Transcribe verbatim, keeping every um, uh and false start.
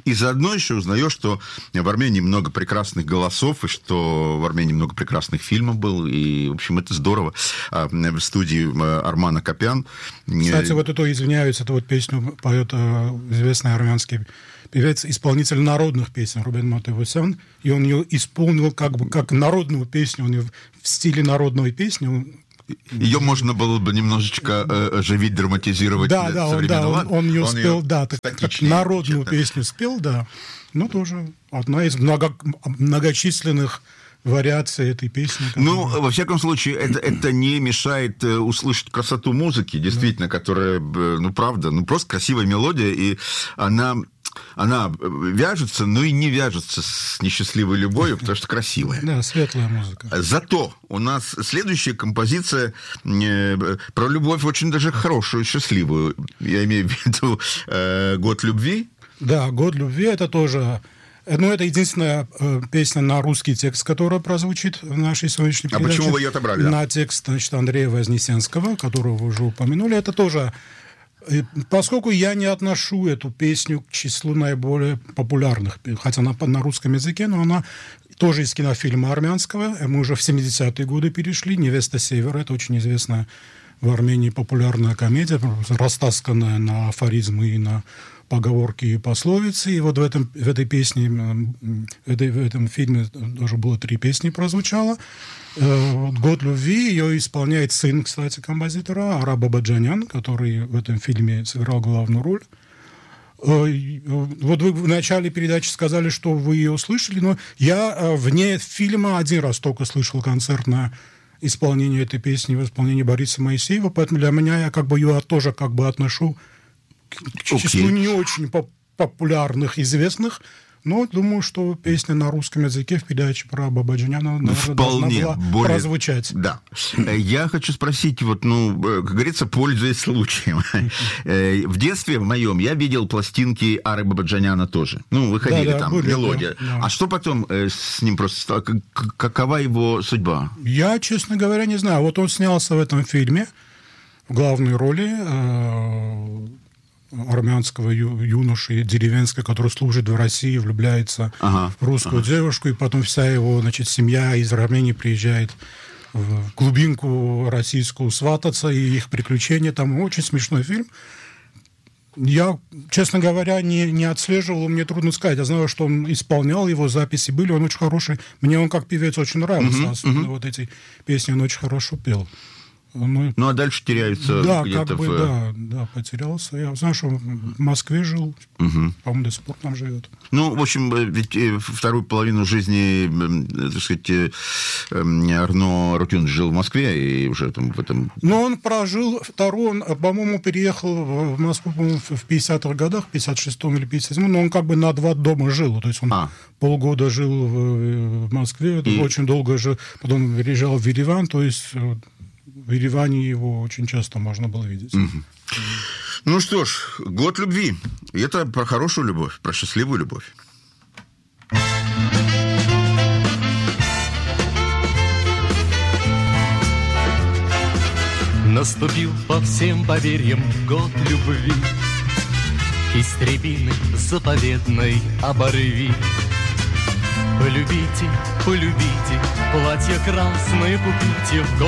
И заодно еще узнаешь, что в Армении много прекрасных голосов, и что в Армении много прекрасных фильмов было. И, в общем, это здорово. В студии Арман Акопян. Кстати, вот это, извиняюсь, это вот песню поет известный армянский певец, исполнитель народных песен Рубен Матевосян, и он ее исполнил как бы как народную песню, он ее в стиле народной песни. Ее можно было бы немножечко э, оживить, драматизировать. Да, да, он, да, он, он ее он спел, ее да, так, как народную читает. Песню спел, да. Ну, тоже одна из много, многочисленных вариаций этой песни. Которая... Ну, во всяком случае, это, это не мешает услышать красоту музыки, действительно, да. Которая, ну, правда, ну, просто красивая мелодия, и она... Она вяжется, но и не вяжется с несчастливой любовью, потому что красивая. Да, светлая музыка. Зато у нас следующая композиция э, про любовь очень даже хорошую, счастливую. Я имею в виду э, «Год любви». Да, «Год любви» — это тоже... Ну, это единственная э, песня на русский текст, которая прозвучит в нашей сегодняшней передаче. А почему вы ее отобрали? Да? На текст, значит, Андрея Вознесенского, которого вы уже упомянули. Это тоже... Поскольку я не отношу эту песню к числу наиболее популярных, хотя она на русском языке, но она тоже из кинофильма армянского. Мы уже в семидесятые годы перешли. «Невеста Севера» — это очень известная в Армении популярная комедия, растасканная на афоризмы и на поговорки и пословицы. И вот в, этом, в этой песне, в, этой, в этом фильме тоже было три песни прозвучало. «Год любви», ее исполняет сын, кстати, композитора, Ара Бабаджанян, который в этом фильме сыграл главную роль. Вот вы в начале передачи сказали, что вы ее услышали, но я вне фильма один раз только слышал концертное исполнение этой песни в исполнении Бориса Моисеева, поэтому для меня я как бы ее тоже как бы отношу к числу okay. не очень популярных, известных, но думаю, что песня на русском языке в передаче про Бабаджаняна, наверное, должна была более... прозвучать. Да. Я хочу спросить, вот, ну, как говорится, пользуясь случаем. В детстве в моем я видел пластинки Ары Бабаджаняна тоже. Ну, выходили да, да, там, были, мелодия. Да, да. А что потом с ним просто стало? Какова его судьба? Я, честно говоря, не знаю. Вот он снялся в этом фильме в главной роли армянского ю, юноши деревенской, который служит в России, влюбляется ага, в русскую ага. девушку, и потом вся его, значит, семья из Армении приезжает в глубинку российскую свататься, и их приключения. Там очень смешной фильм. Я, честно говоря, не, не отслеживал, мне трудно сказать. Я знаю, что он исполнял, его записи были, он очень хороший. Мне он как певец очень нравился, uh-huh, особенно uh-huh. вот эти песни он очень хорошо пел. Мы... Ну, а дальше теряются да, где-то как бы, в... Да, да, потерялся. Я знаю, что в Москве жил, угу. по-моему, до сих пор там живет. Ну, в общем, ведь вторую половину жизни, так сказать, Арно Рутюн жил в Москве и уже там в этом... Ну, он прожил вторую, он, по-моему, переехал в Москву, по-моему, в пятидесятых годах, в пятьдесят шестом или пятьдесят седьмом, но он как бы на два дома жил. То есть он а. полгода жил в Москве, и... очень долго жил, потом переезжал в Ереван, то есть... В Ереване его очень часто можно было видеть. Угу. Ну что ж, «Год любви». Это про хорошую любовь, про счастливую любовь. Наступил по всем поверьям год любви, истребины заповедной оборви. Полюбите, полюбите, платья красные купите в год.